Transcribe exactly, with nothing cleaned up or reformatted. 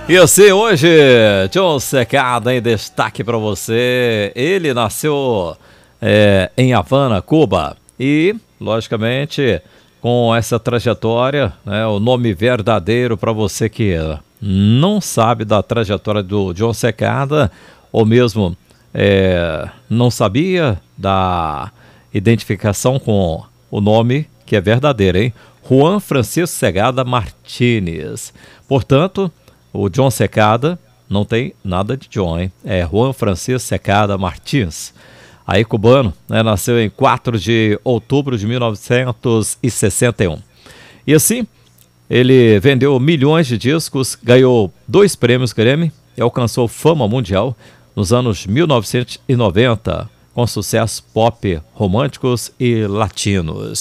E assim, hoje, John Secada em destaque para você. Ele nasceu é, em Havana, Cuba. E, logicamente, com essa trajetória, né, o nome verdadeiro para você que não sabe da trajetória do John Secada, ou mesmo é, não sabia da identificação com o nome que é verdadeiro, hein? Juan Francisco Secada Martínez. Portanto, o John Secada não tem nada de John, hein? É Juan Francisco Secada Martins. Aí, cubano, né, nasceu em quatro de outubro de mil novecentos e sessenta e um. E assim, ele vendeu milhões de discos, ganhou dois prêmios Grammy e alcançou fama mundial nos anos mil novecentos e noventa, com sucessos pop românticos e latinos.